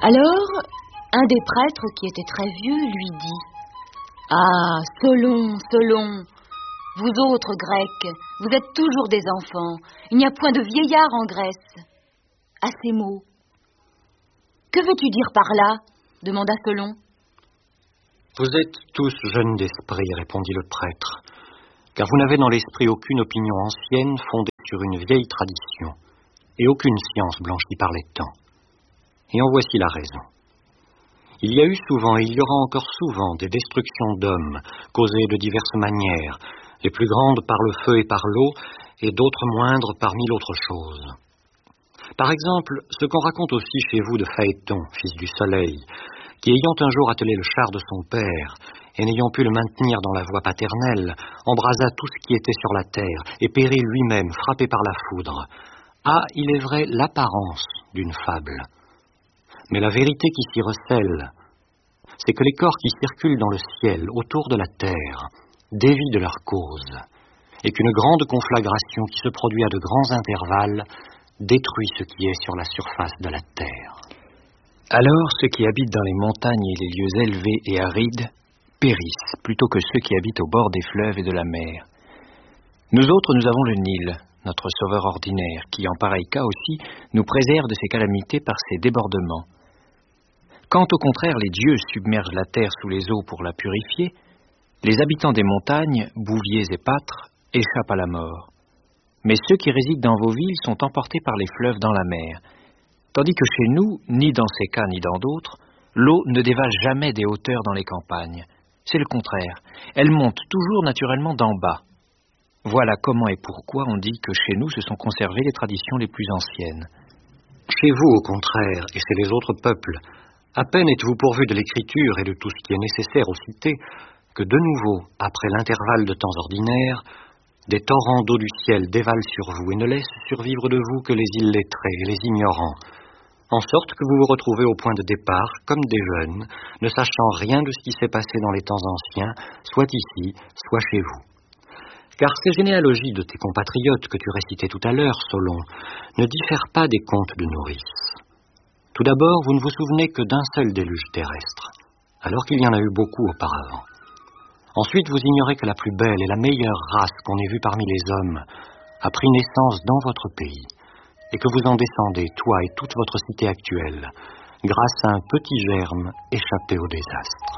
Alors, un des prêtres, qui était très vieux, lui dit: « Ah, Solon, Solon, vous autres Grecs, vous êtes toujours des enfants. Il n'y a point de vieillard en Grèce. » À ces mots, « Que veux-tu dire par là ?» demanda Solon. « Vous êtes tous jeunes d'esprit, » répondit le prêtre, « car vous n'avez dans l'esprit aucune opinion ancienne fondée sur une vieille tradition, et aucune science blanchie par les temps. Et en voici la raison. Il y a eu souvent et il y aura encore souvent des destructions d'hommes, causées de diverses manières, les plus grandes par le feu et par l'eau, et d'autres moindres par mille autres choses. Par exemple, ce qu'on raconte aussi chez vous de Phaéton, fils du soleil, qui ayant un jour attelé le char de son père, et n'ayant pu le maintenir dans la voie paternelle, embrasa tout ce qui était sur la terre, et périt lui-même, frappé par la foudre, a, il est vrai, l'apparence d'une fable. Mais la vérité qui s'y recèle, c'est que les corps qui circulent dans le ciel, autour de la terre, dévient de leur cause, et qu'une grande conflagration qui se produit à de grands intervalles détruit ce qui est sur la surface de la terre. Alors ceux qui habitent dans les montagnes et les lieux élevés et arides périssent, plutôt que ceux qui habitent au bord des fleuves et de la mer. Nous autres, nous avons le Nil, notre sauveur ordinaire, qui en pareil cas aussi nous préserve de ces calamités par ses débordements. Quand au contraire les dieux submergent la terre sous les eaux pour la purifier, les habitants des montagnes, bouviers et pâtres, échappent à la mort. Mais ceux qui résident dans vos villes sont emportés par les fleuves dans la mer, tandis que chez nous, ni dans ces cas ni dans d'autres, l'eau ne dévale jamais des hauteurs dans les campagnes. C'est le contraire, elle monte toujours naturellement d'en bas. Voilà comment et pourquoi on dit que chez nous se sont conservées les traditions les plus anciennes. Chez vous, au contraire, et chez les autres peuples, à peine êtes-vous pourvus de l'écriture et de tout ce qui est nécessaire aux cités, que de nouveau, après l'intervalle de temps ordinaire, des torrents d'eau du ciel dévalent sur vous et ne laissent survivre de vous que les illettrés et les ignorants, en sorte que vous vous retrouvez au point de départ, comme des jeunes, ne sachant rien de ce qui s'est passé dans les temps anciens, soit ici, soit chez vous. Car ces généalogies de tes compatriotes que tu récitais tout à l'heure, Solon, ne diffèrent pas des contes de nourrices. Tout d'abord, vous ne vous souvenez que d'un seul déluge terrestre, alors qu'il y en a eu beaucoup auparavant. Ensuite, vous ignorez que la plus belle et la meilleure race qu'on ait vue parmi les hommes a pris naissance dans votre pays, et que vous en descendez, toi et toute votre cité actuelle, grâce à un petit germe échappé au désastre.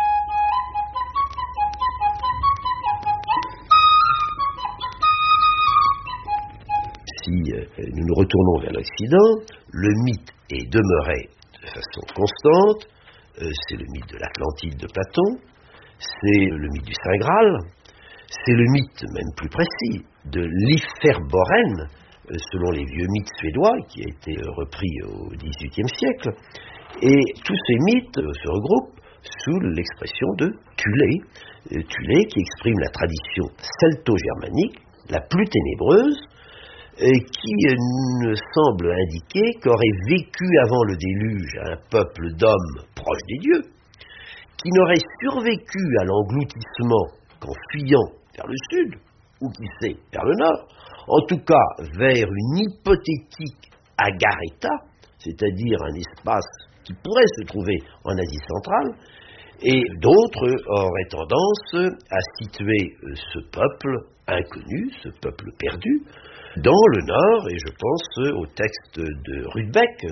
Si nous nous retournons vers l'Occident, le mythe est demeuré de façon constante. C'est le mythe de l'Atlantide de Platon, c'est le mythe du Saint Graal, c'est le mythe, même plus précis, de l'Ifferborren, selon les vieux mythes suédois, qui a été repris au XVIIIe siècle. Et tous ces mythes se regroupent sous l'expression de Thulé, Thulé qui exprime la tradition celto-germanique la plus ténébreuse, qui nous semble indiquer qu'aurait vécu avant le déluge un peuple d'hommes proches des dieux, qui n'aurait survécu à l'engloutissement qu'en fuyant vers le sud, ou qui sait, vers le nord, en tout cas vers une hypothétique Agartha, c'est-à-dire un espace qui pourrait se trouver en Asie centrale, et d'autres auraient tendance à situer ce peuple inconnu, ce peuple perdu, dans le nord, et je pense au texte de Rudbeck,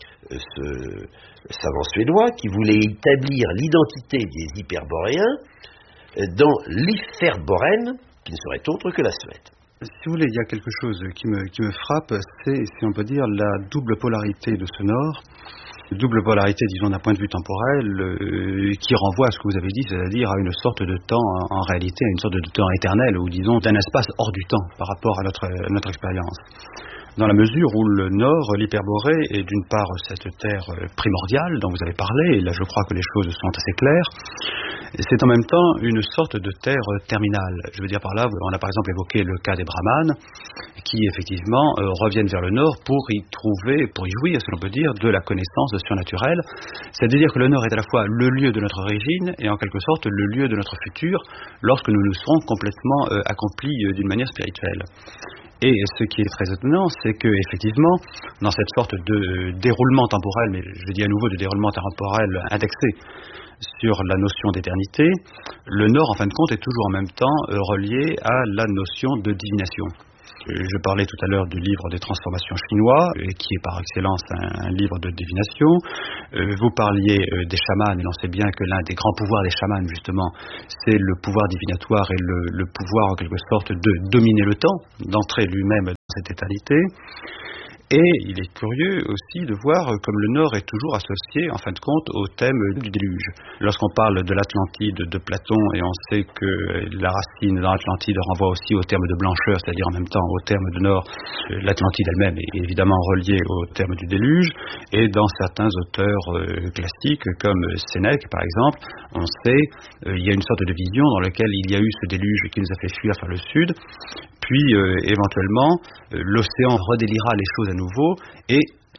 ce savant suédois qui voulait établir l'identité des Hyperboréens dans l'Ifferborren, qui ne serait autre que la Suède. Si vous voulez, il y a quelque chose qui me frappe, c'est, si on peut dire, la double polarité de ce Nord. Double polarité, disons, d'un point de vue temporel, qui renvoie à ce que vous avez dit, c'est-à-dire à une sorte de temps, en réalité, à une sorte de temps éternel, ou disons, d'un espace hors du temps par rapport à notre expérience. Dans la mesure où le Nord, l'Hyperborée, est d'une part cette terre primordiale dont vous avez parlé, et là je crois que les choses sont assez claires, et c'est en même temps une sorte de terre terminale. Je veux dire par là, on a par exemple évoqué le cas des Brahmanes, qui effectivement reviennent vers le Nord pour y jouir, si l'on peut dire, de la connaissance surnaturelle. C'est-à-dire que le Nord est à la fois le lieu de notre origine et en quelque sorte le lieu de notre futur, lorsque nous nous serons complètement accomplis d'une manière spirituelle. Et ce qui est très étonnant, c'est que effectivement, dans cette sorte de déroulement temporel, mais je dis à nouveau de déroulement temporel indexé sur la notion d'éternité, le Nord, en fin de compte, est toujours en même temps relié à la notion de divination. Je parlais tout à l'heure du livre des transformations chinois, qui est par excellence un livre de divination. Vous parliez des chamans, et l'on sait bien que l'un des grands pouvoirs des chamans, justement, c'est le pouvoir divinatoire et le pouvoir, en quelque sorte, de dominer le temps, d'entrer lui-même dans cette éternité. Et il est curieux aussi de voir comme le Nord est toujours associé, en fin de compte, au thème du déluge. Lorsqu'on parle de l'Atlantide de Platon, et on sait que la racine dans l'Atlantide renvoie aussi au terme de blancheur, c'est-à-dire en même temps au terme de Nord, l'Atlantide elle-même est évidemment reliée au terme du déluge, et dans certains auteurs classiques, comme Sénèque par exemple, on sait, il y a une sorte de vision dans laquelle il y a eu ce déluge qui nous a fait fuir vers le sud, puis éventuellement l'océan redélira les choses à nouveau et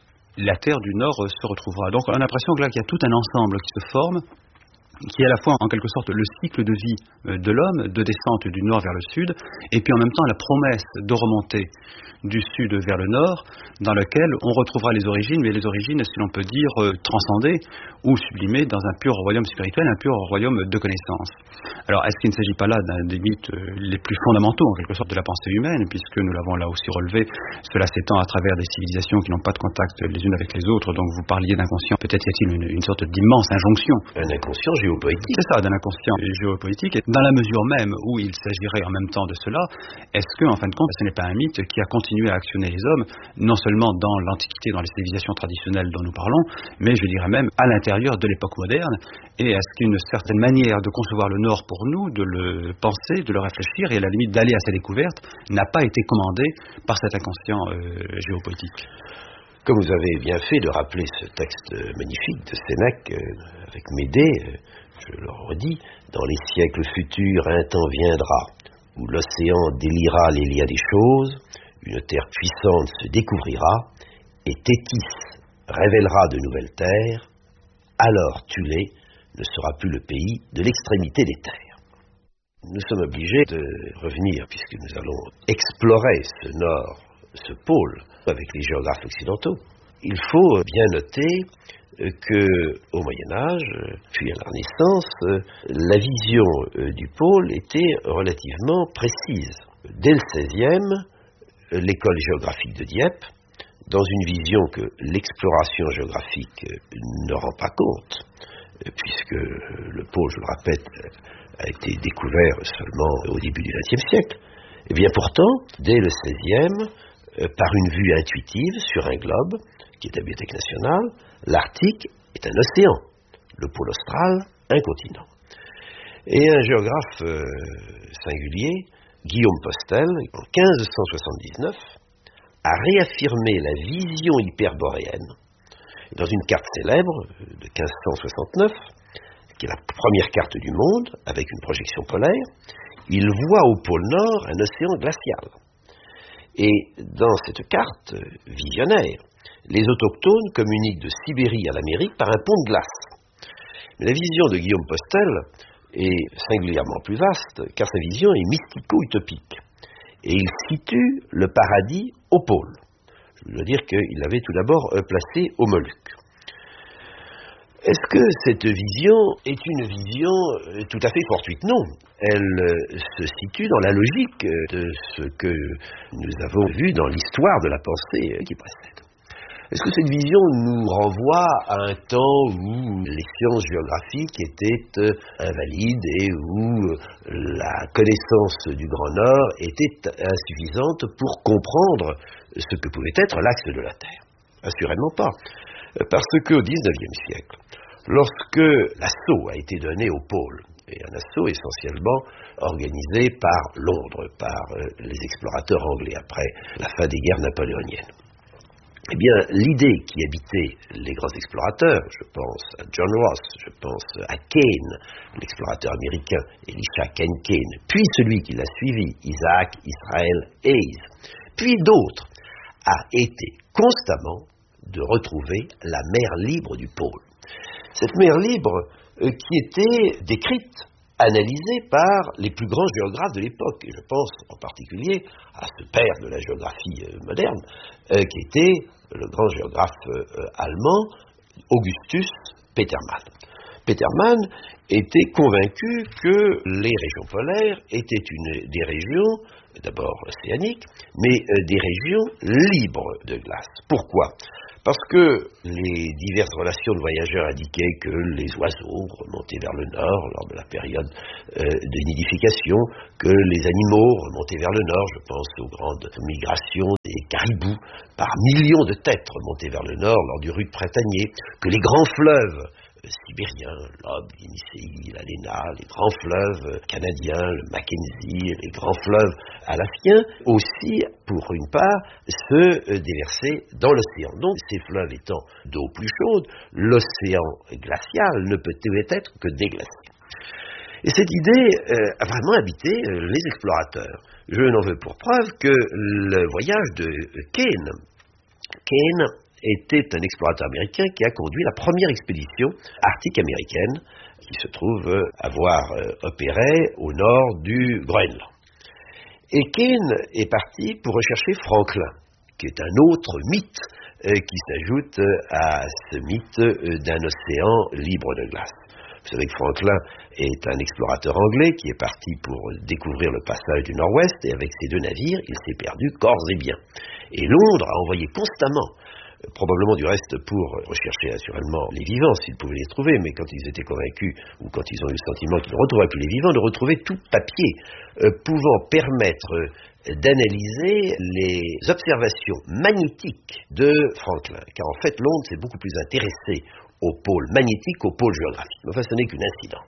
la terre du Nord se retrouvera. Donc on a l'impression que là qu'il y a tout un ensemble qui se forme, qui est à la fois en quelque sorte le cycle de vie de l'homme, de descente du Nord vers le Sud, et puis en même temps la promesse de remonter du Sud vers le Nord, dans lequel on retrouvera les origines, mais les origines, si l'on peut dire, transcendées ou sublimées dans un pur royaume spirituel, un pur royaume de connaissance. Alors, est-ce qu'il ne s'agit pas là d'un des mythes les plus fondamentaux, en quelque sorte, de la pensée humaine, puisque nous l'avons là aussi relevé, cela s'étend à travers des civilisations qui n'ont pas de contact les unes avec les autres, donc vous parliez d'inconscient, peut-être y a-t-il une sorte d'immense injonction. Un inconscient géopolitique. C'est ça, d'un inconscient géopolitique, et dans la mesure même où il s'agirait en même temps de cela, est-ce que, en fin de compte, ce n'est pas un mythe qui a continué à actionner les hommes, non seulement dans l'Antiquité, dans les civilisations traditionnelles dont nous parlons, mais je dirais même à l'intérieur de l'époque moderne, et est-ce qu'une certaine manière de concevoir le Nord pour nous, de le penser, de le réfléchir, et à la limite d'aller à sa découverte, n'a pas été commandée par cet inconscient géopolitique. Comme vous avez bien fait de rappeler ce texte magnifique de Sénèque avec Médée, je le redis, dans les siècles futurs, un temps viendra où l'océan délira les liens des choses, une terre puissante se découvrira, et Tétis révélera de nouvelles terres, alors Thulé ne sera plus le pays de l'extrémité des terres. Nous sommes obligés de revenir, puisque nous allons explorer ce nord, ce pôle, avec les géographes occidentaux. Il faut bien noter que au Moyen-Âge, puis à la Renaissance, la vision du pôle était relativement précise. Dès le XVIe, l'école géographique de Dieppe, dans une vision que l'exploration géographique ne rend pas compte, puisque le pôle, je le répète, a été découvert seulement au début du XXe siècle, et bien pourtant, dès le XVIe, par une vue intuitive sur un globe, qui est la Bibliothèque nationale, l'Arctique est un océan, le pôle austral, un continent. Et un géographe singulier, Guillaume Postel, en 1579, a réaffirmé la vision hyperboréenne dans une carte célèbre de 1569, qui est la première carte du monde, avec une projection polaire. Il voit au pôle Nord un océan glacial. Et dans cette carte visionnaire, les autochtones communiquent de Sibérie à l'Amérique par un pont de glace. Mais la vision de Guillaume Postel est singulièrement plus vaste, car sa vision est mystico-utopique. Et il situe le paradis au pôle. Je veux dire qu'il l'avait tout d'abord placé aux Moluques. Est-ce que cette vision est une vision tout à fait fortuite? Non. Elle se situe dans la logique de ce que nous avons vu dans l'histoire de la pensée qui précède. Est-ce que cette vision nous renvoie à un temps où les sciences géographiques étaient invalides et où la connaissance du Grand Nord était insuffisante pour comprendre ce que pouvait être l'axe de la Terre? Assurément pas. Parce qu'au XIXe siècle, lorsque l'assaut a été donné au pôle, et un assaut essentiellement organisé par Londres, par les explorateurs anglais après la fin des guerres napoléoniennes, eh bien, l'idée qui habitait les grands explorateurs, je pense à John Ross, je pense à Kane, l'explorateur américain, Elisha Kane, puis celui qui l'a suivi, Isaac Israel Hayes, puis d'autres, a été constamment de retrouver la mer libre du pôle. Cette mer libre qui était décrite analysé par les plus grands géographes de l'époque. Et je pense en particulier à ce père de la géographie moderne, qui était le grand géographe allemand Augustus Petermann. Petermann était convaincu que les régions polaires étaient des régions, d'abord océaniques, mais des régions libres de glace. Pourquoi ? Parce que les diverses relations de voyageurs indiquaient que les oiseaux remontaient vers le nord lors de la période de nidification, que les animaux remontaient vers le nord, je pense aux grandes migrations des caribous, par millions de têtes remontaient vers le nord lors du rude printanier, que les grands fleuves sibériens, l'Ob, l'Inisei, la Lena, les grands fleuves canadiens, le Mackenzie, les grands fleuves alaskiens, aussi, pour une part, se déversaient dans l'océan. Donc, ces fleuves étant d'eau plus chaude, l'océan glacial ne peut être que déglacé. Et cette idée a vraiment habité les explorateurs. Je n'en veux pour preuve que le voyage de Kane était un explorateur américain qui a conduit la première expédition arctique américaine qui se trouve avoir opéré au nord du Groenland. Et Kane est parti pour rechercher Franklin, qui est un autre mythe qui s'ajoute à ce mythe d'un océan libre de glace. Vous savez que Franklin est un explorateur anglais qui est parti pour découvrir le passage du Nord-Ouest et avec ses 2 navires, il s'est perdu corps et biens. Et Londres a envoyé constamment, probablement du reste pour rechercher naturellement les vivants s'ils pouvaient les trouver, mais quand ils étaient convaincus ou quand ils ont eu le sentiment qu'ils ne retrouveraient plus les vivants, de retrouver tout papier pouvant permettre d'analyser les observations magnétiques de Franklin, car en fait Londres s'est beaucoup plus intéressé au pôle magnétique qu'au pôle géographique. Enfin, ce n'est qu'une incidence.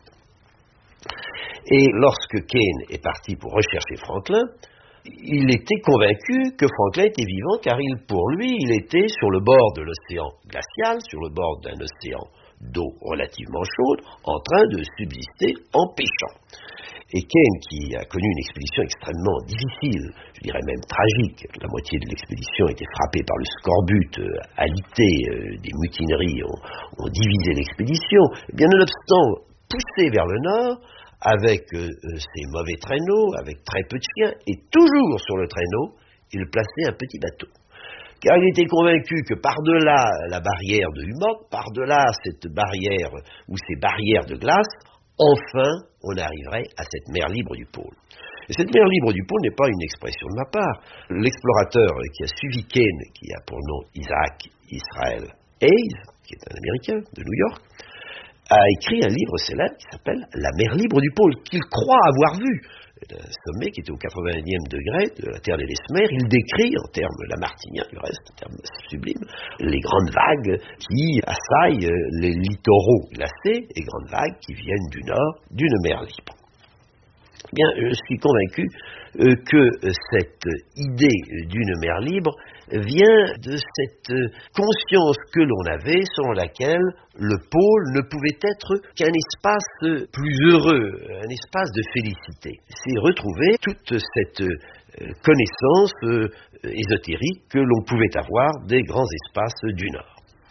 Et lorsque Kane est parti pour rechercher Franklin, il était convaincu que Franklin était vivant, car pour lui, il était sur le bord de l'océan glacial, sur le bord d'un océan d'eau relativement chaude, en train de subsister en pêchant. Et Kane, qui a connu une expédition extrêmement difficile, je dirais même tragique, la moitié de l'expédition était frappée par le scorbut, alité, des mutineries ont divisé l'expédition, eh bien nonobstant poussé vers le nord, avec ses mauvais traîneaux, avec très peu de chiens, et toujours sur le traîneau, il plaçait un petit bateau. Car il était convaincu que par-delà la barrière de Hummock, par-delà cette barrière ou ces barrières de glace, enfin on arriverait à cette mer libre du pôle. Et cette mer libre du pôle n'est pas une expression de ma part. L'explorateur qui a suivi Kane, qui a pour nom Isaac Israel Hayes, qui est un Américain de New York, a écrit un livre célèbre qui s'appelle « La mer libre du pôle », qu'il croit avoir vu. Un sommet qui était au 90e degré de la terre des Lesmer, il décrit, en termes lamartiniens du reste, en termes sublimes, les grandes vagues qui assaillent les littoraux glacés, les grandes vagues qui viennent du nord d'une mer libre. Bien, je suis convaincu que cette idée d'une mer libre vient de cette conscience que l'on avait selon laquelle le pôle ne pouvait être qu'un espace plus heureux, un espace de félicité. C'est retrouver toute cette connaissance ésotérique que l'on pouvait avoir des grands espaces du Nord.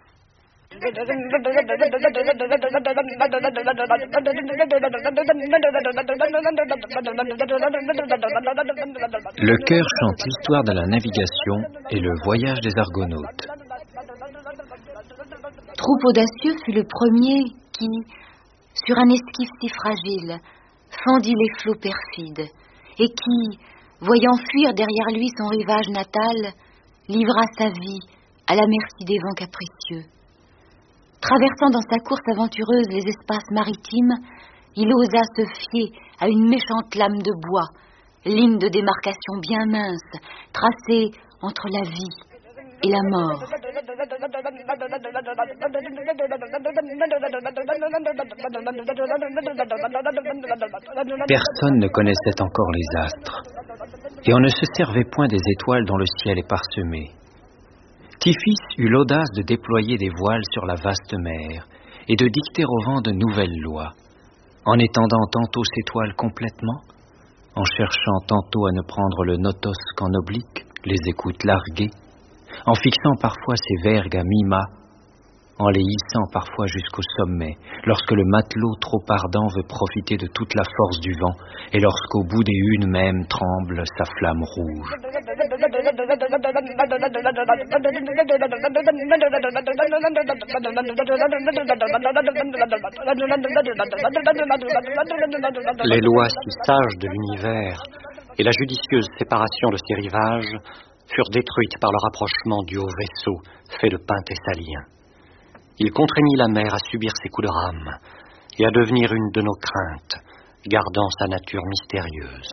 Le chœur chante l'histoire de la navigation et le voyage des Argonautes. Troupe audacieux fut le premier qui, sur un esquif si fragile, fendit les flots perfides, et qui, voyant fuir derrière lui son rivage natal, livra sa vie à la merci des vents capricieux. Traversant dans sa course aventureuse les espaces maritimes, il osa se fier à une méchante lame de bois, ligne de démarcation bien mince, tracée entre la vie et la mort. Personne ne connaissait encore les astres, et on ne se servait point des étoiles dont le ciel est parsemé. Tiphys eut l'audace de déployer des voiles sur la vaste mer et de dicter au vent de nouvelles lois, en étendant tantôt ses toiles complètement, en cherchant tantôt à ne prendre le notos qu'en oblique, les écoutes larguées, en fixant parfois ses vergues à mi-mât, en les hissant parfois jusqu'au sommet, lorsque le matelot trop ardent veut profiter de toute la force du vent, et lorsqu'au bout des hunes même tremble sa flamme rouge. Les lois si sages de l'univers et la judicieuse séparation de ces rivages furent détruites par le rapprochement du haut vaisseau fait de pin thessalien. Il contraignit la mer à subir ses coups de rame et à devenir une de nos craintes, gardant sa nature mystérieuse.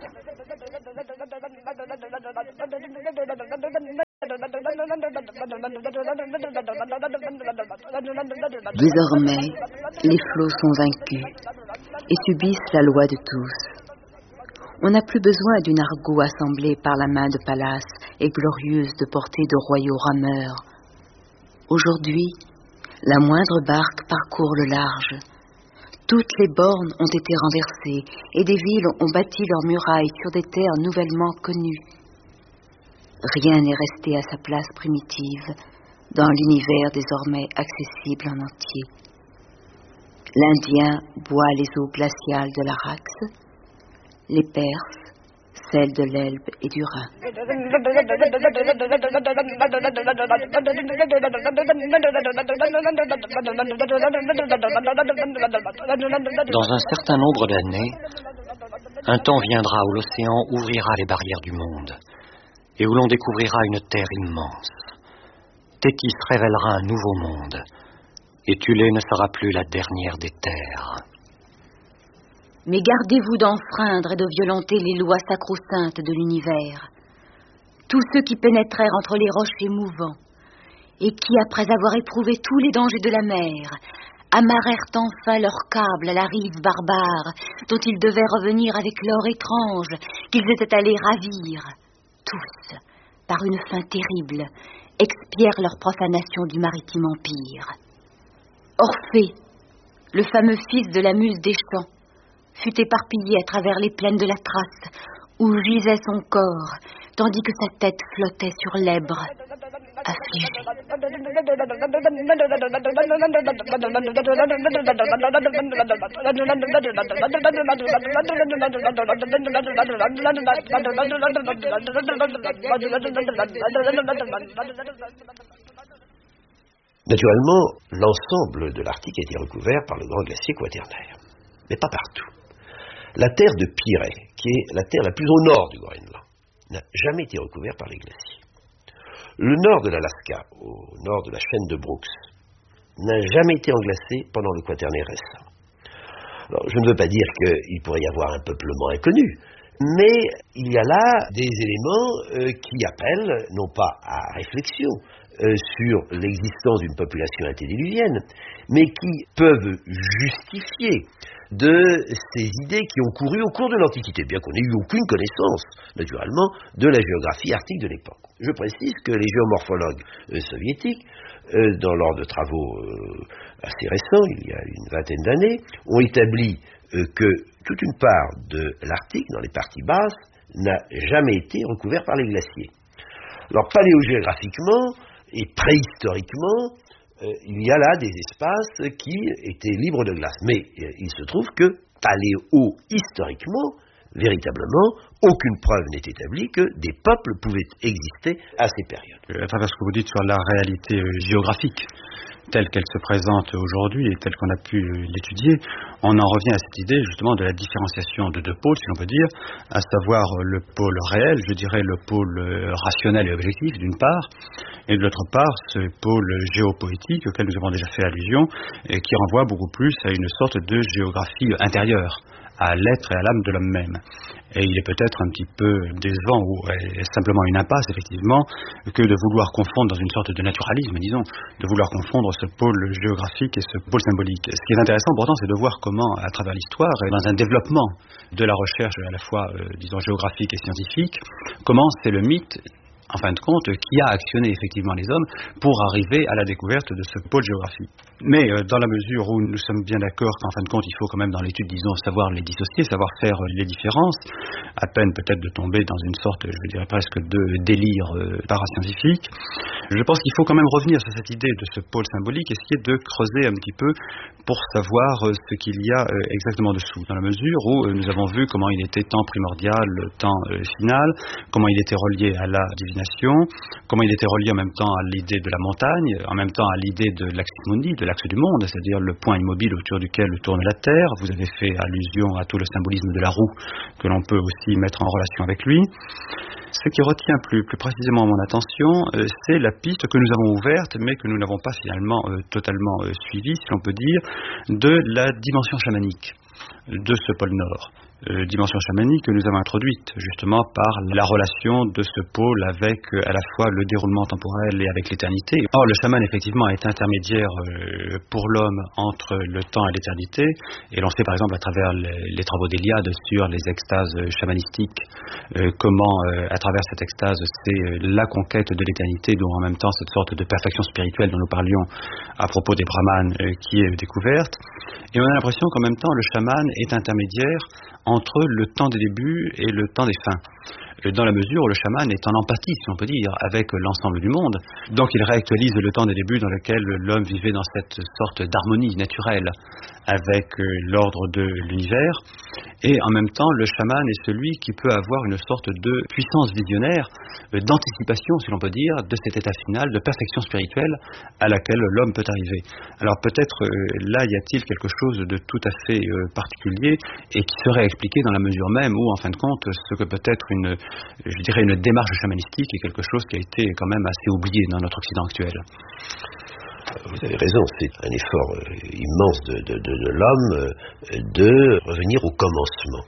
Désormais, les flots sont vaincus et subissent la loi de tous. On n'a plus besoin d'une argot assemblée par la main de Pallas et glorieuse de portée de royaux rameurs. Aujourd'hui, la moindre barque parcourt le large. Toutes les bornes ont été renversées et des villes ont bâti leurs murailles sur des terres nouvellement connues. Rien n'est resté à sa place primitive dans l'univers désormais accessible en entier. L'Indien boit les eaux glaciales de l'Araxe, les Perses, celles de l'Elbe et du Rhin. Dans un certain nombre d'années, un temps viendra où l'océan ouvrira les barrières du monde et où l'on découvrira une terre immense. Thétis révélera un nouveau monde et Thulé ne sera plus la dernière des terres. Mais gardez-vous d'enfreindre et de violenter les lois sacro-saintes de l'univers. Tous ceux qui pénétrèrent entre les rochers mouvants et qui, après avoir éprouvé tous les dangers de la mer, amarrèrent enfin leurs câbles à la rive barbare dont ils devaient revenir avec l'or étrange qu'ils étaient allés ravir, tous, par une fin terrible, expièrent leur profanation du maritime empire. Orphée, le fameux fils de la muse des champs, fut éparpillé à travers les plaines de la Thrace, où gisait son corps, tandis que sa tête flottait sur l'Èbre, affligée. Naturellement, l'ensemble de l'Arctique a été recouvert par le grand glacier quaternaire, mais pas partout. La terre de Pirée, qui est la terre la plus au nord du Groenland, n'a jamais été recouverte par les glaciers. Le nord de l'Alaska, au nord de la chaîne de Brooks, n'a jamais été englacé pendant le quaternaire récent. Alors, je ne veux pas dire qu'il pourrait y avoir un peuplement inconnu, mais il y a là des éléments qui appellent, non pas à réflexion, sur l'existence d'une population antédiluvienne, mais qui peuvent justifier de ces idées qui ont couru au cours de l'Antiquité, bien qu'on n'ait eu aucune connaissance, naturellement, de la géographie arctique de l'époque. Je précise que les géomorphologues soviétiques, dans lors de travaux assez récents, il y a une vingtaine d'années, ont établi que toute une part de l'Arctique, dans les parties basses, n'a jamais été recouverte par les glaciers. Alors, paléogéographiquement et préhistoriquement, il y a là des espaces qui étaient libres de glace. Mais il se trouve que paléo-historiquement, véritablement, aucune preuve n'est établie que des peuples pouvaient exister à ces périodes. À travers ce que vous dites sur la réalité géographique, telle qu'elle se présente aujourd'hui et telle qu'on a pu l'étudier, on en revient à cette idée justement de la différenciation de deux pôles, si l'on peut dire, à savoir le pôle réel, je dirais le pôle rationnel et objectif d'une part, et de l'autre part ce pôle géopoétique auquel nous avons déjà fait allusion et qui renvoie beaucoup plus à une sorte de géographie intérieure, à l'être et à l'âme de l'homme même. Et il est peut-être un petit peu décevant ou simplement une impasse, effectivement, que de vouloir confondre dans une sorte de naturalisme, disons, de vouloir confondre ce pôle géographique et ce pôle symbolique. Ce qui est intéressant, pourtant, c'est de voir comment, à travers l'histoire, et dans un développement de la recherche à la fois, disons, géographique et scientifique, comment c'est le mythe en fin de compte, qui a actionné effectivement les hommes pour arriver à la découverte de ce pôle géographique. Mais dans la mesure où nous sommes bien d'accord qu'en fin de compte, il faut quand même dans l'étude, disons, savoir les dissocier, savoir faire les différences, à peine peut-être de tomber dans une sorte, je dirais presque de délire parascientifique, je pense qu'il faut quand même revenir sur cette idée de ce pôle symbolique, essayer de creuser un petit peu pour savoir ce qu'il y a exactement dessous, dans la mesure où nous avons vu comment il était tant primordial, tant final, comment il était relié à la divination, comment il était relié en même temps à l'idée de la montagne, en même temps à l'idée de l'axis mundi, de l'axe du monde, c'est-à-dire le point immobile autour duquel tourne la Terre. Vous avez fait allusion à tout le symbolisme de la roue que l'on peut aussi mettre en relation avec lui. Ce qui retient plus précisément mon attention, c'est la piste que nous avons ouverte, mais que nous n'avons pas finalement totalement suivie, si l'on peut dire, de la dimension chamanique de ce pôle Nord. Dimension chamanique que nous avons introduite justement par la relation de ce pôle avec à la fois le déroulement temporel et avec l'éternité. Or, le chaman effectivement est intermédiaire pour l'homme entre le temps et l'éternité, et l'on sait par exemple à travers les travaux d'Eliade sur les extases chamanistiques comment à travers cette extase c'est la conquête de l'éternité, dont en même temps cette sorte de perfection spirituelle dont nous parlions à propos des brahmanes qui est découverte. Et on a l'impression qu'en même temps le chaman est intermédiaire entre le temps des débuts et le temps des fins, dans la mesure où le chaman est en empathie, si on peut dire, avec l'ensemble du monde. Donc il réactualise le temps des débuts dans lequel l'homme vivait dans cette sorte d'harmonie naturelle avec l'ordre de l'univers, et en même temps le chaman est celui qui peut avoir une sorte de puissance visionnaire, d'anticipation, si l'on peut dire, de cet état final de perfection spirituelle à laquelle l'homme peut arriver. Alors peut-être là y a-t-il quelque chose de tout à fait particulier et qui serait expliqué dans la mesure même où, en fin de compte, ce que peut être une démarche chamanistique est quelque chose qui a été quand même assez oublié dans notre Occident actuel. Vous avez raison, c'est un effort immense de l'homme de revenir au commencement.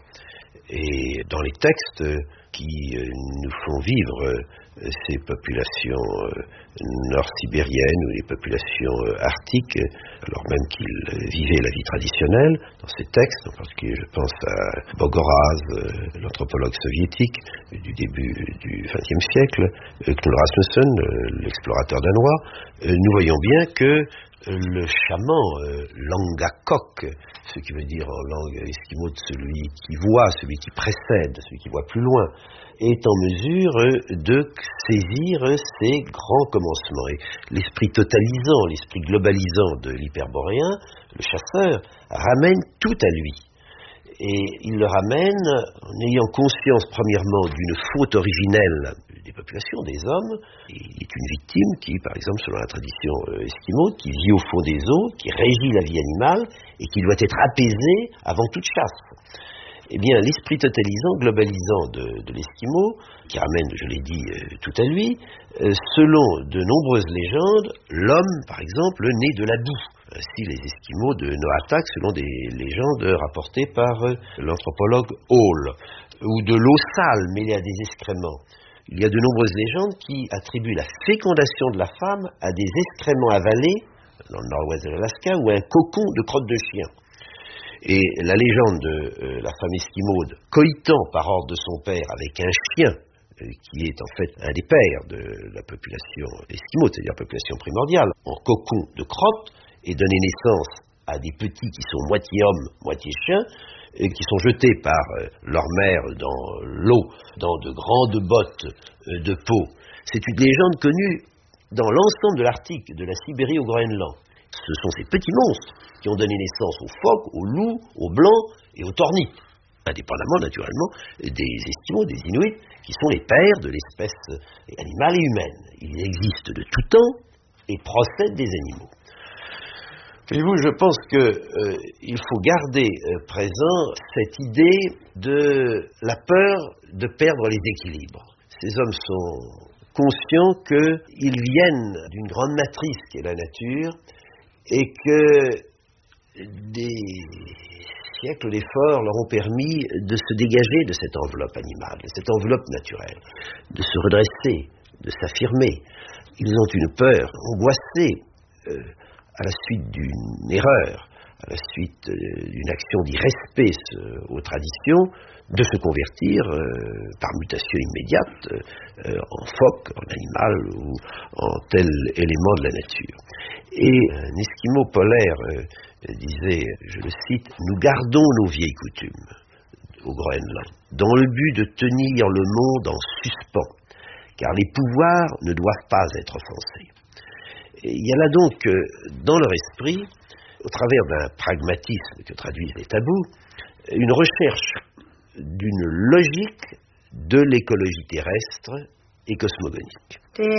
Et dans les textes qui nous font vivre ces populations nord-sibériennes ou les populations arctiques, alors même qu'ils vivaient la vie traditionnelle, dans ces textes, en particulier je pense à Bogoraz, l'anthropologue soviétique du début du XXe siècle, Knud Rasmussen, l'explorateur danois, nous voyons bien que le chaman, l'angakok, ce qui veut dire en langue esquimaude celui qui voit, celui qui précède, celui qui voit plus loin, est en mesure de saisir ces grands commencements. Et l'esprit totalisant, l'esprit globalisant de l'hyperboréen, le chasseur, ramène tout à lui. Et il le ramène en ayant conscience premièrement d'une faute originelle des populations, des hommes. Il est une victime qui, par exemple, selon la tradition esquimaude, qui vit au fond des eaux, qui régit la vie animale et qui doit être apaisée avant toute chasse. Eh bien, l'esprit totalisant, globalisant de l'Esquimau, qui ramène, je l'ai dit, tout à lui, selon de nombreuses légendes, l'homme, par exemple, naît de la boue. Ainsi, les Esquimaux de Noatak, selon des légendes rapportées par l'anthropologue Hall, ou de l'eau sale mêlée à des excréments. Il y a de nombreuses légendes qui attribuent la fécondation de la femme à des excréments avalés, dans le nord-ouest de l'Alaska, ou à un cocon de crotte de chien. Et la légende de la femme esquimaude coïtant par ordre de son père avec un chien, qui est en fait un des pères de la population esquimaude, c'est-à-dire la population primordiale, en cocon de crotte, et donner naissance à des petits qui sont moitié hommes, moitié chiens, et qui sont jetés par leur mère dans l'eau, dans de grandes bottes de peau. C'est une légende connue dans l'ensemble de l'Arctique, de la Sibérie au Groenland. Ce sont ces petits monstres qui ont donné naissance aux phoques, aux loups, aux blancs et aux tornites, indépendamment naturellement des Esquimaux, des Inuits, qui sont les pères de l'espèce animale et humaine. Ils existent de tout temps et procèdent des animaux. Voyez-vous, je pense qu'il faut garder présent cette idée de la peur de perdre les équilibres. Ces hommes sont conscients qu'ils viennent d'une grande matrice qui est la nature, et que des siècles d'efforts leur ont permis de se dégager de cette enveloppe animale, de cette enveloppe naturelle, de se redresser, de s'affirmer. Ils ont une peur angoissée à la suite d'une erreur, à la suite d'une action d'irrespect aux traditions, de se convertir par mutation immédiate en phoque, en animal ou en tel élément de la nature. Et un Esquimau polaire disait, je le cite, « Nous gardons nos vieilles coutumes au Groenland, dans le but de tenir le monde en suspens, car les pouvoirs ne doivent pas être offensés. » Et il y a là donc, dans leur esprit, au travers d'un pragmatisme que traduisent les tabous, une recherche d'une logique de l'écologie terrestre et cosmogonique.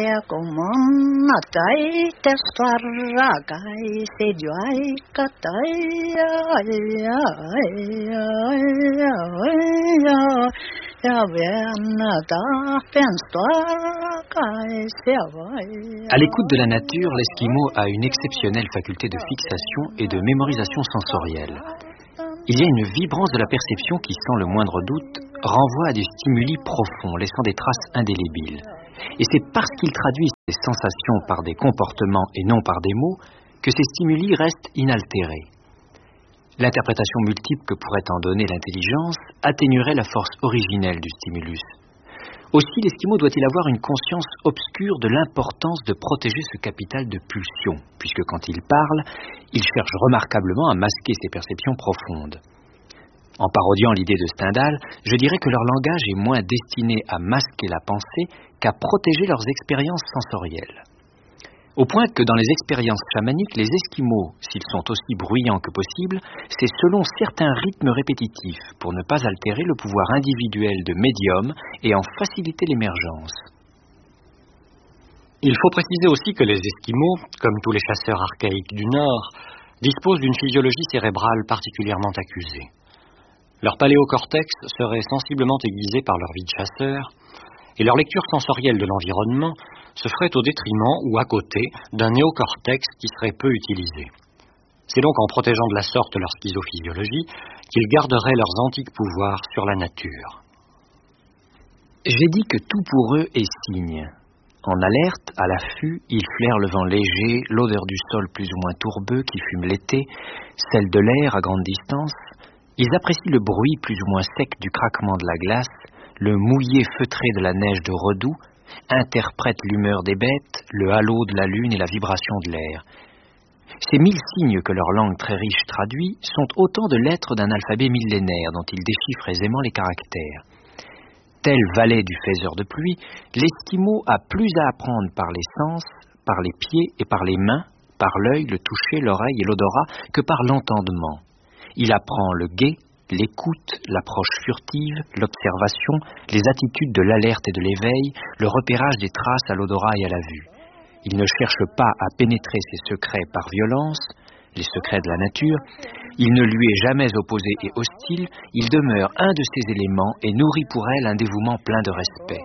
À l'écoute de la nature, l'Esquimau a une exceptionnelle faculté de fixation et de mémorisation sensorielle. Il y a une vibrance de la perception qui, sans le moindre doute, renvoie à des stimuli profonds, laissant des traces indélébiles. Et c'est parce qu'ils traduisent ces sensations par des comportements et non par des mots que ces stimuli restent inaltérés. L'interprétation multiple que pourrait en donner l'intelligence atténuerait la force originelle du stimulus. Aussi, l'Esquimau doit-il avoir une conscience obscure de l'importance de protéger ce capital de pulsion, puisque quand il parle, il cherche remarquablement à masquer ses perceptions profondes. En parodiant l'idée de Stendhal, je dirais que leur langage est moins destiné à masquer la pensée qu'à protéger leurs expériences sensorielles. Au point que dans les expériences chamaniques, les Esquimaux, s'ils sont aussi bruyants que possible, c'est selon certains rythmes répétitifs, pour ne pas altérer le pouvoir individuel de médium et en faciliter l'émergence. Il faut préciser aussi que les Esquimaux, comme tous les chasseurs archaïques du Nord, disposent d'une physiologie cérébrale particulièrement accusée. Leur paléocortex serait sensiblement aiguisé par leur vie de chasseur, et leur lecture sensorielle de l'environnement se ferait au détriment ou à côté d'un néocortex qui serait peu utilisé. C'est donc en protégeant de la sorte leur schizophysiologie qu'ils garderaient leurs antiques pouvoirs sur la nature. J'ai dit que tout pour eux est signe. En alerte, à l'affût, ils flairent le vent léger, l'odeur du sol plus ou moins tourbeux qui fume l'été, celle de l'air à grande distance. Ils apprécient le bruit plus ou moins sec du craquement de la glace, le mouillé feutré de la neige de Redoux, interprètent l'humeur des bêtes, le halo de la lune et la vibration de l'air. Ces 1000 signes que leur langue très riche traduit sont autant de lettres d'un alphabet millénaire dont ils déchiffrent aisément les caractères. Tel valet du faiseur de pluie, l'Esquimau a plus à apprendre par les sens, par les pieds et par les mains, par l'œil, le toucher, l'oreille et l'odorat, que par l'entendement. Il apprend le guet, l'écoute, l'approche furtive, l'observation, les attitudes de l'alerte et de l'éveil, le repérage des traces à l'odorat et à la vue. Il ne cherche pas à pénétrer ses secrets par violence, les secrets de la nature. Il ne lui est jamais opposé et hostile, il demeure un de ses éléments et nourrit pour elle un dévouement plein de respect.